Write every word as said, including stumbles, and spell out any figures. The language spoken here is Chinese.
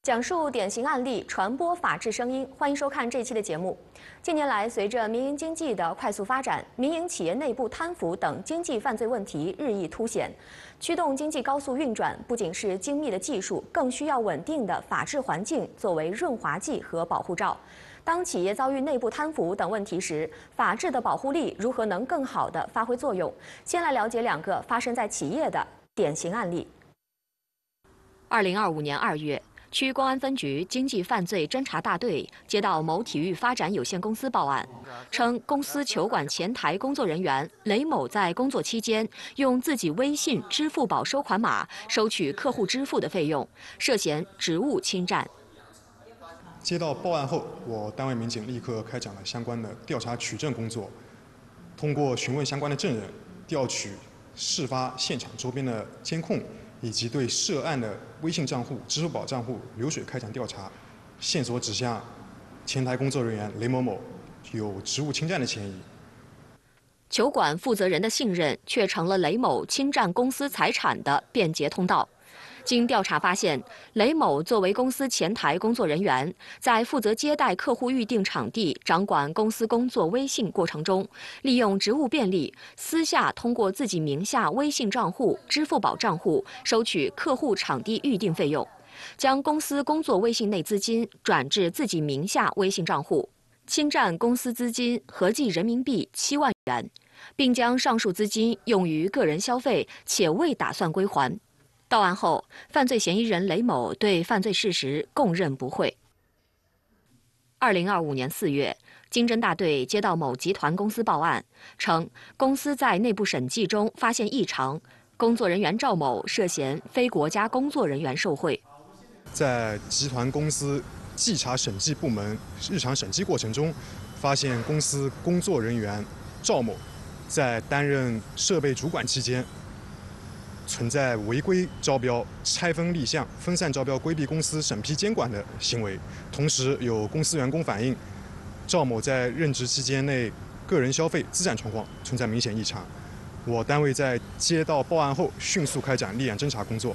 讲述典型案例，传播法治声音。欢迎收看这期的节目。近年来，随着民营经济的快速发展，民营企业内部贪腐等经济犯罪问题日益凸显。驱动经济高速运转，不仅是精密的技术，更需要稳定的法治环境作为润滑剂和保护罩。当企业遭遇内部贪腐等问题时，法治的保护力如何能更好地发挥作用？先来了解两个发生在企业的典型案例。 二零二五年二月。 区公安分局经济犯罪侦查大队接到某体育发展有限公司报案，称公司球馆前台工作人员雷某在工作期间用自己微信、支付宝收款码收取客户支付的费用，涉嫌职务侵占。 接到报案后，我单位民警立刻开展了相关的调查取证工作，通过询问相关的证人，调取事发现场周边的监控。 以及对涉案的微信账户、支付宝账户流水开展调查，线索指向前台工作人员雷某某有职务侵占的嫌疑。 球馆负责人的信任却成了雷某侵占公司财产的便捷通道。经调查发现，雷某作为公司前台工作人员，在负责接待客户预订场地、掌管公司工作微信过程中，利用职务便利，私下通过自己名下微信账户、支付宝账户收取客户场地预订费用，将公司工作微信内资金转至自己名下微信账户，侵占公司资金合计人民币七万元，并将上述资金用于个人消费，且未打算归还。 到案后，犯罪嫌疑人雷某对犯罪事实供认不讳。二零二五年四月，经侦大队接到某集团公司报案，称公司在内部审计中发现异常，工作人员赵某涉嫌非国家工作人员受贿。 在集团公司稽查审计部门日常审计过程中，发现公司工作人员赵某在担任设备主管期间。 存在违规招标、拆分立项、分散招标、规避公司审批监管的行为。同时，有公司员工反映，赵某在任职期间内个人消费、资产状况存在明显异常。我单位在接到报案后，迅速开展立案侦查工作，